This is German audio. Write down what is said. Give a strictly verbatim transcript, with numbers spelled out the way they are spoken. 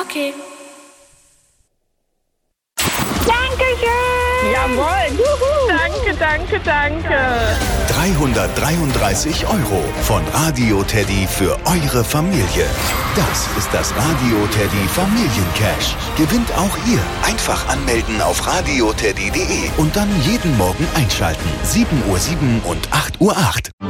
okay. Dankeschön! Jawohl! Juhu. Danke, danke, danke! dreihundertdreiunddreißig Euro von Radio Teddy für eure Familie. Das ist das Radio Teddy Familiencash. Gewinnt auch ihr. Einfach anmelden auf radioteddy punkt de und dann jeden Morgen einschalten. sieben Uhr sieben und acht Uhr acht.